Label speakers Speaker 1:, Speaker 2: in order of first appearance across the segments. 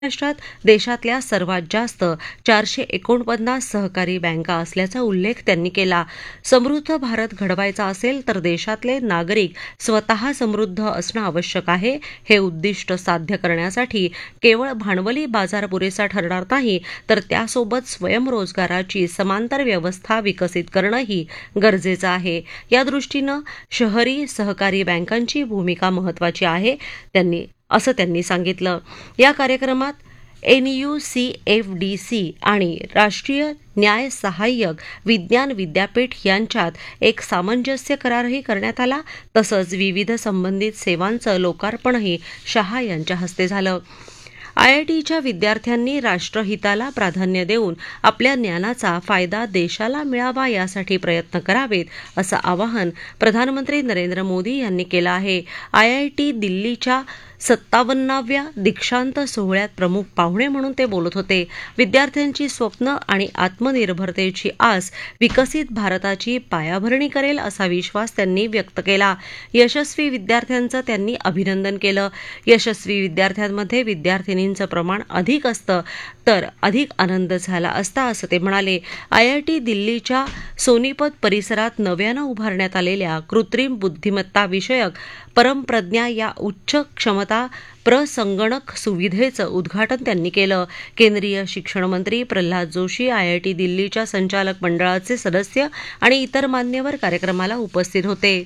Speaker 1: महाराष्ट्रात देशातल्या सर्वात जास्त 449 सहकारी बँका असल्याचा उल्लेख त्यांनी केला. समृद्ध भारत घडवायचा असेल तर देशातले नागरिक स्वतः समृद्ध असणं आवश्यक आहे. हे उद्दिष्ट साध्य करण्यासाठी केवळ भांडवली बाजार पुरेसा ठरणार नाही, तर त्यासोबत स्वयंरोजगाराची समांतर व्यवस्था विकसित करणंही गरजेचं आहे. या दृष्टीनं शहरी सहकारी बँकांची भूमिका महत्त्वाची आहे, असं त्यांनी सांगितलं. या कार्यक्रमात NUCFDC आणि राष्ट्रीय न्याय सहाय्यक विज्ञान विद्यापीठ यांच्यात एक सामंजस्य करारही करण्यात आला. तसंच विविध संबंधित सेवांचं लोकार्पणही शहा यांच्या हस्ते झालं. IITच्या विद्यार्थ्यांनी राष्ट्रहिताला प्राधान्य देऊन आपल्या ज्ञानाचा फायदा देशाला मिळावा यासाठी प्रयत्न करावेत, असं आवाहन प्रधानमंत्री नरेंद्र मोदी यांनी केलं आहे. IIT दिल्लीच्या 57व्या दीक्षांत सोहळ्यात प्रमुख पाहुणे म्हणून ते बोलत होते. विद्यार्थ्यांची स्वप्न आणि आत्मनिर्भरतेची आस विकसित भारताची पायाभरणी करेल असा विश्वास त्यांनी व्यक्त केला. यशस्वी विद्यार्थ्यांचं त्यांनी अभिनंदन केलं. यशस्वी विद्यार्थ्यांमध्ये विद्यार्थिनींचं प्रमाण अधिक असतं तर अधिक आनंद झाला असता, असं ते म्हणाले. IIT दिल्लीच्या सोनीपत परिसरात नव्यानं उभारण्यात आलेल्या कृत्रिम बुद्धिमत्ता विषयक परमप्रज्ञा या उच्च क्षमता प्रसंगणक सुविधेचं उद्घाटन त्यांनी केलं. केंद्रीय शिक्षण मंत्री प्रल्हाद जोशी, IIT दिल्लीच्या संचालक मंडळाचे सदस्य आणि इतर मान्यवर कार्यक्रमाला उपस्थित होते.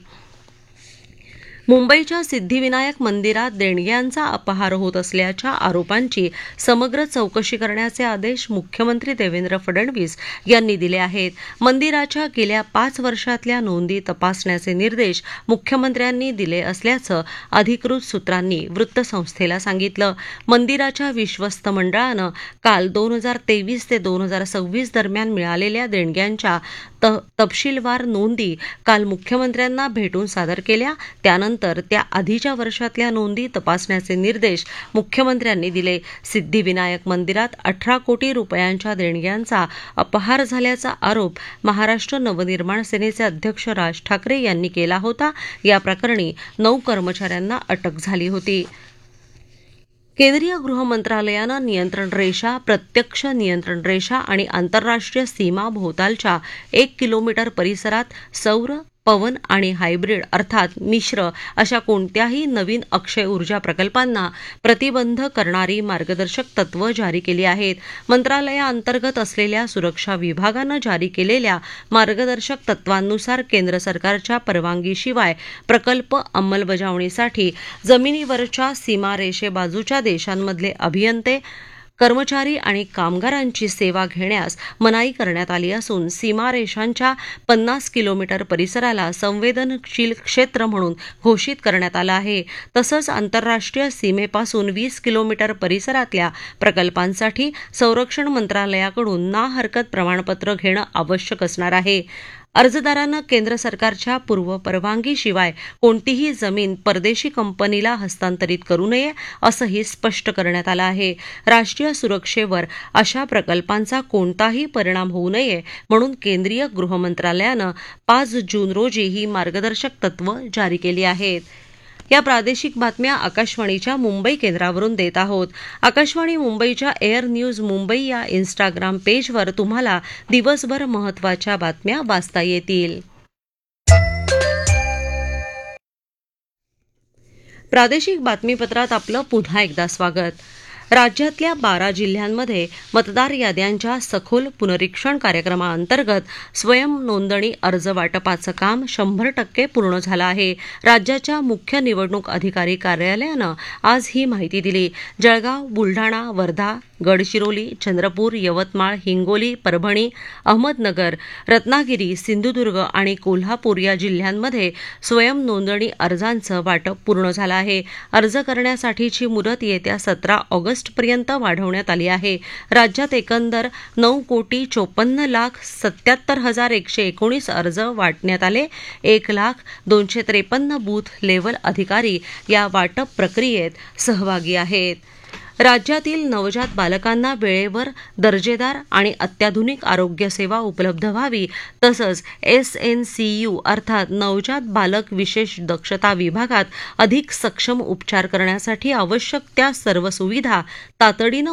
Speaker 1: मुंबईच्या सिद्धिविनायक मंदिरात देणग्यांचा अपहार होत असल्याच्या आरोपांची समग्र चौकशी करण्याचे आदेश मुख्यमंत्री देवेंद्र फडणवीस यांनी दिले आहेत. मंदिराच्या गेल्या 5 वर्षातल्या नोंदी तपासण्याचे निर्देश मुख्यमंत्र्यांनी दिले असल्याचं अधिकृत सूत्रांनी वृत्तसंस्थेला सांगितलं. मंदिराच्या विश्वस्त मंडळानं काल 2023 ते 2026 दरम्यान मिळालेल्या देणग्यांच्या तपशीलवार नोंदी काल मुख्यमंत्र्यांना भेटून सादर केल्या. त्यानंतर त्या आधीच्या वर्षातल्या नोंदी तपासण्याचे निर्देश मुख्यमंत्र्यांनी दिले. सिद्धिविनायक मंदिरात 18 कोटी रुपयांच्या देणग्यांचा अपहार झाल्याचा आरोप महाराष्ट्र नवनिर्माण सेनेचे अध्यक्ष राज ठाकरे यांनी केला होता. या प्रकरणी 9 कर्मचाऱ्यांना अटक झाली होती. केंद्रीय गृह मंत्रालयानं नियंत्रण रेषा, प्रत्यक्ष नियंत्रण रेषा आणि आंतरराष्ट्रीय सीमा भोवतालच्या 1 किलोमीटर परिसरात सौर, पवन आणि हायब्रिड अर्थात मिश्र अशा कोणत्याही नवीन अक्षय ऊर्जा प्रकल्पांना प्रतिबंध करणारी मार्गदर्शक तत्त्व जारी केली आहेत. मंत्रालयाअंतर्गत असलेल्या सुरक्षा विभागानं जारी केलेल्या मार्गदर्शक तत्त्वांनुसार केंद्र सरकारच्या परवानगीशिवाय प्रकल्प अंमलबजावणीसाठी जमिनीवरच्या सीमारेषेबाजूच्या देशांमधले अभियंते, कर्मचारी आणि कामगारांची सेवा घेण्यास मनाई करण्यात आली असून सीमारेषांच्या 50 किलोमीटर परिसराला संवेदनशील क्षेत्र म्हणून घोषित करण्यात आलं आहे. तसंच आंतरराष्ट्रीय सीमेपासून 20 किलोमीटर परिसरातल्या प्रकल्पांसाठी संरक्षण मंत्रालयाकडून ना हरकत प्रमाणपत्र घेणं आवश्यक असणार आहे. अर्जदारांना केंद्र सरकारच्या पूर्वपरवानगीशिवाय कोणतीही जमीन परदेशी कंपनीला हस्तांतरित करू नये असंही स्पष्ट करण्यात आलं आहे. राष्ट्रीय सुरक्षेवर अशा प्रकल्पांचा कोणताही परिणाम होऊ नये म्हणून केंद्रीय गृह मंत्रालयानं 5 जून रोजी ही मार्गदर्शक तत्त्व जारी केली आहेत. या प्रादेशिक बातम्या आकाशवाणीच्या मुंबई केंद्रावरून देत आहोत. आकाशवाणी मुंबईच्या एअर न्यूज मुंबई या इन्स्टाग्राम पेजवर तुम्हाला दिवसभर महत्त्वाच्या बातम्या वाचता येतील. प्रादेशिक बातमीपत्रात आपलं पुन्हा एकदा स्वागत. राज्यातल्या 12 जिल्ह्यांमध्ये मतदार याद्यांच्या सखोल पुनरीक्षण कार्यक्रमाअंतर्गत स्वयं नोंदणी अर्ज वाटपाचं काम 100% पूर्ण झालं आहे. राज्याच्या मुख्य निवडणूक अधिकारी कार्यालयानं आज ही माहिती दिली. जळगाव, बुलढाणा, वर्धा, गडचिरोली, चंद्रपूर, यवतमाळ, हिंगोली, परभणी, अहमदनगर, रत्नागिरी, सिंधुदुर्ग आणि कोल्हापूर या जिल्ह्यांमध्ये स्वयं नोंदणी अर्जांचं वाटप पूर्ण झालं आहे. अर्ज करण्यासाठीची मुदत येत्या 17 ऑगस्टपर्यंत वाढवण्यात आली आहे. राज्यात एकंदर 9,54,77,119 अर्ज वाटण्यात आले. 1,02,53 बूथ लेव्हल अधिकारी या वाटप प्रक्रियेत सहभागी आहेत. राज्यातील नवजात बालकांना वेळेवर दर्जेदार आणि अत्याधुनिक आरोग्य सेवा उपलब्ध व्हावी तसंच SNCU अर्थात नवजात बालक विशेष दक्षता विभागात अधिक सक्षम उपचार करण्यासाठी आवश्यक त्या सर्व सुविधा तातडीनं